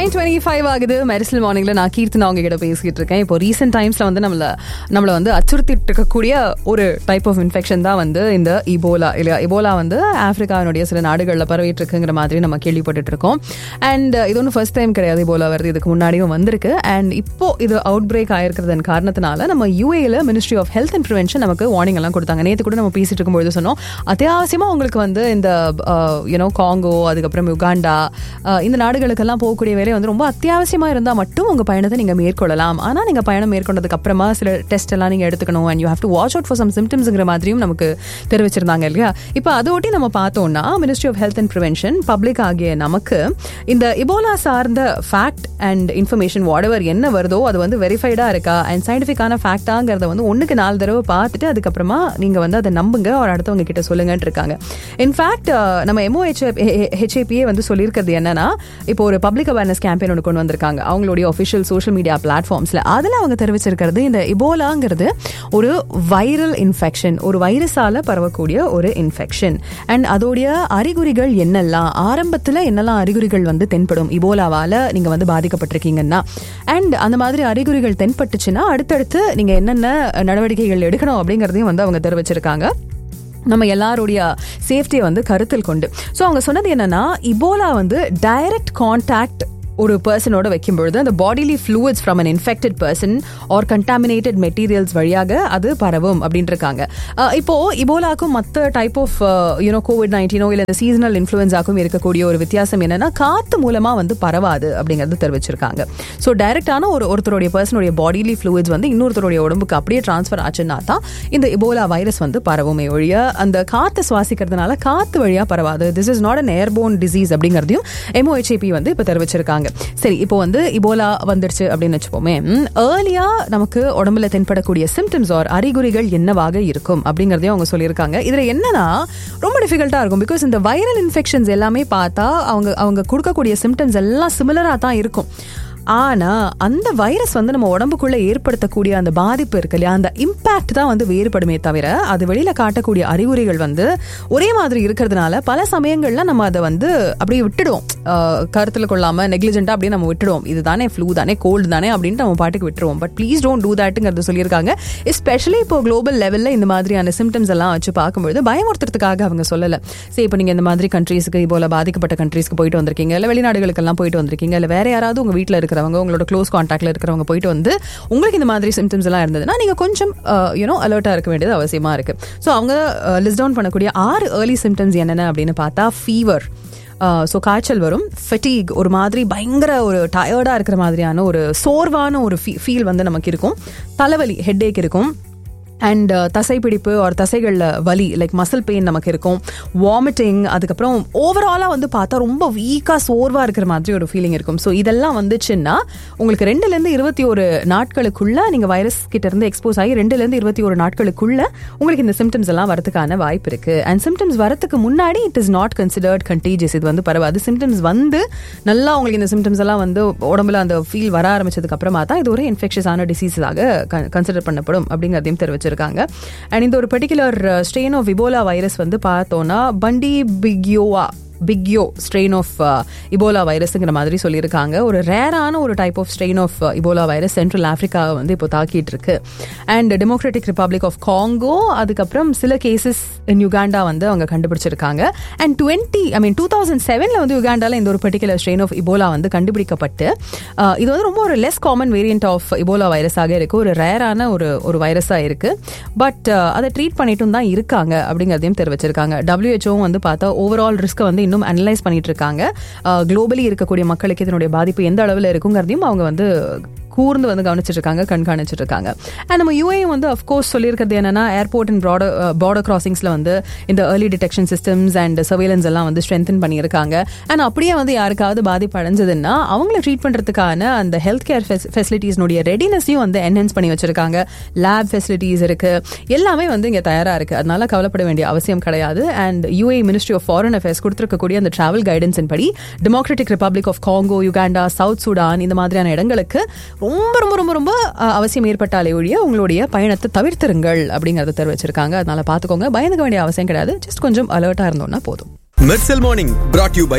9:25 ஆகுது. மெரிசல் மார்னிங்ல நான் கீர்த்தனா அவங்க கிட்ட பேசிட்டு இருக்கேன். இப்போ ரீசெண்ட் டைம்ஸ்ல வந்து நம்மள வந்து அச்சுறுத்திட்டு இருக்கக்கூடிய ஒரு டைப் ஆஃப் இன்ஃபெக்ஷன் தான் வந்து இந்த இபோலா இல்லையா. இபோலா வந்து ஆப்பிரிக்காவினுடைய சில நாடுகளில் பரவிட்டு இருக்குங்கிற மாதிரி நம்ம கேள்விப்பட்டு இருக்கோம். அண்ட் இது ஒன்றும் ஃபர்ஸ்ட் டைம் கிடையாது. இபோலா வருது, இதுக்கு முன்னாடியும் வந்திருக்கு. அண்ட் இப்போ இது அவுட் பிரேக் ஆயிருக்கிறதன் காரணத்தினால நம்ம யூஏல ministry of health and prevention நமக்கு வார்னிங் எல்லாம் கொடுத்தாங்க. நேற்று கூட நம்ம பேசிட்டு இருக்கும்போது சொன்னோம், அத்தியாவசியமா உங்களுக்கு வந்து இந்த காங்கோ, அதுக்கப்புறம் யுகாண்டா, இந்த நாடுகளுக்கெல்லாம் போகக்கூடிய வேலை வந்து ரொம்ப அத்தியாவசியமா இருந்தால் மட்டும் உங்க பயணத்தை நீங்க மேற்கொள்ளலாம். ஆனால் நீங்க பயணம் மேற்கொண்டதுக்கு அப்புறமா சில டெஸ்ட் எல்லாம் நீங்க எடுத்துக்கணும். And you have to watch out for some சிம்டம்ஸ்ங்கிற மாதிரியும் நமக்கு தெரிவிச்சிருந்தாங்க இல்லையா. இப்போ அதோட்டி நம்ம பார்த்தோம்னா ministry of health and prevention public ஆகிய நமக்கு இந்த இபோலா சார்ந்த ஃபேக்ட் அண்ட் இன்ஃபர்மேஷன் வாட்எவர் என்ன வருதோ அது வந்து வெரிஃபைடா இருக்கா அண்ட் சயின்டிஃபிக்கான ஃபேக்டாங்கிறத வந்து 1க்கு 4 தடவை பார்த்துட்டு அதுக்கப்புறமா நீங்க வந்து அதை நம்புங்க, ஒரு அடுத்தவங்க கிட்ட சொல்லுங்கன்னு இருக்காங்க. இன்ஃபேக்ட் நம்ம MOHAPA வந்து சொல்லியிருக்கிறது என்னன்னா, இப்போ ஒரு பப்ளிக் அவேர்னஸ் கேம்பெயின் ஒன்று கொண்டு வந்திருக்காங்க அவங்களுடைய ஒஃபிஷியல் சோஷியல் மீடியா பிளாட்ஃபார்ம்ஸ்ல. அதில் அவங்க தெரிவிச்சிருக்கிறது இந்த இபோலாங்கிறது ஒரு வைரல் இன்ஃபெக்ஷன், ஒரு வைரஸால பரவக்கூடிய ஒரு இன்ஃபெக்ஷன். அண்ட் அதோடைய அறிகுறிகள் என்னெல்லாம், ஆரம்பத்தில் என்னெல்லாம் அறிகுறிகள் வந்து தென்படும் இபோலாவால நீங்க வந்து பாதிக்கப்பட்டிருக்கீங்கன்னா, அண்ட் அந்த மாதிரி அறிகுறிகள் தென்பட்டுச்சுன்னா அடுத்தடுத்து நீங்க என்னென்ன நடவடிக்கைகள் எடுக்கணும் அப்படிங்கிறதையும் வந்து அவங்க தெரிவிச்சிருக்காங்க. நம்ம எல்லாருடைய சேஃப்டியை வந்து கருத்தில் கொண்டு. ஸோ அவங்க சொன்னது என்னன்னா, இபோலா வந்து டைரக்ட் கான்டாக்ட் ஒரு பர்சனோட வைக்கும்பொழுது அந்த bodily fluids from an infected person R contaminated materials வழியாக அது பரவும் அப்படின்னு இருக்காங்க. இப்போ இபோலாக்கும் மற்ற டைப் ஆஃப் COVID-19 இல்லை இந்த சீசனல் இன்ஃப்ளூயன்ஸாக்கும் இருக்கக்கூடிய ஒரு வித்தியாசம் என்னன்னா, காத்து மூலமா வந்து பரவாது அப்படிங்கிறது தெரிவிச்சிருக்காங்க. ஸோ டைரக்டான ஒருத்தருடைய பர்சனுடைய பாடிலி ஃப்ளூயிட்ஸ் வந்து இன்னொருத்தருடைய உடம்புக்கு அப்படியே டிரான்ஸ்ஃபர் ஆச்சுன்னா தான் இந்த இபோலா வைரஸ் வந்து பரவுமே ஒழிய அந்த காத்து சுவாசிக்கிறதுனால காத்து வழியா பரவாது. This is not an airborne disease அப்படிங்கிறதையும் MOHAP வந்து இப்போ தெரிவிச்சிருக்காங்க. சரி, இப்போ வந்து இபோலா வந்துருச்சு அப்படின்னு வச்சுப்போமே, ஏர்லியா நமக்கு உடம்புல தென்படக்கூடிய சிம்டம்ஸ் ஆர் அறிகுறிகள் என்னவாக இருக்கும் அப்படிங்கறதையும் அவங்க சொல்லியிருக்காங்க. இதுல என்னன்னா ரொம்ப டிஃபிகல்ட்டா இருக்கும். பிகாஸ் இந்த வைரல் இன்ஃபெக்ஷன்ஸ் எல்லாமே பார்த்தா அவங்க கொடுக்கக்கூடிய சிம்டம்ஸ் எல்லாம் சிமிலரா தான் இருக்கும். ஆனா அந்த வைரஸ் வந்து நம்ம உடம்புக்குள்ள ஏற்படுத்தக்கூடிய அந்த பாதிப்பு இருக்கு இல்லையா, அந்த இம்பாக்ட் தான் வந்து வேறுபடுமே தவிர அது வெளியில காட்டக்கூடிய அறிகுறிகள் வந்து ஒரே மாதிரி இருக்கிறதுனால பல சமயங்கள்ல நம்ம அதை வந்து அப்படியே விட்டுடுவோம், கருத்துல கொள்ளாம நெக்லிஜென்ட்டா அப்படியே நம்ம விட்டுடுவோம். இதுதானே ஃப்ளூ தானே, கோல்டு தானே அப்படின்ட்டு நம்ம பாட்டுக்கு விட்டுருவோம். பட் ப்ளீஸ் டோன்ட் டூ தட்ங்கிறது சொல்லியிருக்காங்க. எஸ்பெஷலி இப்போ குளோபல் லெவல்ல இந்த மாதிரியான சிம்டம்ஸ் எல்லாம் வச்சு பார்க்கும்போது பயமுறுத்துறதுக்காக அவங்க சொல்லல. சரி, இப்போ நீங்க இந்த மாதிரி கண்ட்ரீஸ்க்கு போல பாதிக்கப்பட்ட கண்ட்ரீஸ்க்கு போயிட்டு வந்திருக்கீங்க, இல்ல வெளிநாடுகளுக்கெல்லாம் போயிட்டு வந்திருக்கீங்க, இல்ல வேற யாராவது உங்க வீட்டுல இருக்கிறவங்க உங்களோட க்ளோஸ் கான்டாக்ட்ல இருக்கிறவங்க போயிட்டு வந்து உங்களுக்கு இந்த மாதிரி சிம்டம்ஸ் எல்லாம் இருந்ததுன்னா நீங்க கொஞ்சம் அலர்ட்டா இருக்க வேண்டியது அவசியமா இருக்கு. ஸோ அவங்க லிஸ்ட் டவுன் பண்ணக்கூடிய 6 ஏர்லி சிம்டம்ஸ் என்னென்ன அப்படின்னு பார்த்தா, ஃபீவர், ஸோ காய்ச்சல் வரும், ஃபெட்டிக், ஒரு மாதிரி பயங்கர ஒரு டயர்டா இருக்கிற மாதிரியான ஒரு சோர்வான ஒரு ஃபீல் வந்து நமக்கு இருக்கும், தலைவலி ஹெட்டேக் இருக்கும், அண்ட் தசைப்பிடிப்பு ஒரு தசைகளில் வலி லைக் மசில் பெயின் நமக்கு இருக்கும், வாமிட்டிங், அதுக்கப்புறம் ஓவராலாக வந்து பார்த்தா ரொம்ப வீக்காக சோர்வாக இருக்கிற மாதிரி ஒரு ஃபீலிங் இருக்கும். ஸோ இதெல்லாம் வந்துச்சுன்னா உங்களுக்கு 2லேருந்து 21 நாட்களுக்குள்ள நீங்கள் வைரஸ் கிட்ட இருந்து எக்ஸ்போஸ் ஆகி 2லேருந்து 21 நாட்களுக்குள்ள உங்களுக்கு இந்த சிம்டம்ஸ் எல்லாம் வரதுக்கான வாய்ப்பு இருக்கு. அண்ட் சிம்டம்ஸ் வரதுக்கு முன்னாடி it is not considered contagious. இது வந்து பரவாது. சிம்டம்ஸ் வந்து நல்லா உங்களுக்கு இந்த சிம்டம்ஸ் எல்லாம் வந்து உடம்புல அந்த ஃபீல் வர ஆரம்பிச்சதுக்கு அப்புறமா தான் இது ஒரு இன்ஃபெக்ஷஸான டிசீஸாக கன்சிடர் பண்ணப்படும் அப்படிங்கிறதையும் தெரிவிச்சு. அண்ட் இந்த ஒரு particular strain of Ebola virus வந்து பார்த்தோம்னா பண்டி பிக்யோ ஸ்ட்ரெயின் ஆஃப் இபோலா வைரஸ்ங்கிற மாதிரி சொல்லியிருக்காங்க. ஒரு ரேரான ஒரு type of strain of Ebola virus central ஆப்பிரிக்காவை வந்து இப்போ தாக்கிட்டு இருக்கு. And democratic republic of Congo, அதுக்கப்புறம் சில கேசஸ் இன் யுகாண்டா வந்து அவங்க கண்டுபிடிச்சிருக்காங்க. அண்ட் 2007 வந்து யுகாண்டால இந்த ஒரு பர்டிகுலர் ஸ்ட்ரெயின் ஆஃப் இபோலா வந்து கண்டுபிடிக்கப்பட்டு இது வந்து ரொம்ப ஒரு less common variant of Ebola வைரஸாக இருக்கு, ஒரு ரேரான ஒரு வைரஸா இருக்கு. பட் அதை ட்ரீட் பண்ணிட்டும் தான் இருக்காங்க அப்படிங்கிறதையும் தெரிவிச்சிருக்காங்க. WHO வந்து பார்த்தா ஓவரால் ரிஸ்க் வந்து இன்னும் அனலைஸ் பண்ணிட்டு இருக்காங்க. குளோபலி இருக்கக்கூடிய மக்களுக்கு இதனுடைய பாதிப்பு எந்த அளவில் இருக்குங்கிறதையும் அவங்க வந்து கூர்ந்து வந்து கவனிச்சிட்டு இருக்காங்க, கண்காணிச்சிட்டு இருக்காங்க. அண்ட் நம்ம UAE வந்து அஃப்கோர்ஸ் சொல்லியிருக்கிறது என்னன்னா, ஏர்போர்ட் அண்ட் பார்டர் கிராசிங்ஸ்ல வந்து இந்த early detection systems and surveillance எல்லாம் வந்து ஸ்ட்ரென்தன் பண்ணியிருக்காங்க. அண்ட் அப்படியே வந்து யாருக்காவது பாதிப்பு அடைஞ்சதுன்னா அவங்கள ட்ரீட் பண்றதுக்கான அந்த ஹெல்த் கேர் ஃபெசிலிட்டிஸ்னுடைய ரெடினஸையும் வந்து என்ஹான்ஸ் பண்ணி வச்சிருக்காங்க. லேப் ஃபெசிலிட்டிஸ் இருக்கு, எல்லாமே வந்து இங்க தயாரா இருக்கு. அதனால கவலைப்பட வேண்டிய அவசியம் கிடையாது. And UAE ministry of foreign affairs கொடுத்திருக்கக்கூடிய அந்த டிராவல் கைடன்ஸ் படி democratic republic of Congo, Uganda, south Sudan இந்த மாதிரியான இடங்களுக்கு ரொம்ப ரொம்ப ரொம்ப ரொம்ப அவசியம் ஏற்பட்டாலே ஒழிய உங்களுடைய பயணத்தை தவிர்த்திருங்கள் அப்படிங்கறத தெரிவிச்சிருக்காங்க. அதனால பாத்துக்கோங்க, பயந்துக்க வேண்டிய அவசியம் கிடையாது. ஜஸ்ட் கொஞ்சம் அலர்ட்டா இருந்தோம்னா போதும். Mersal morning brought you by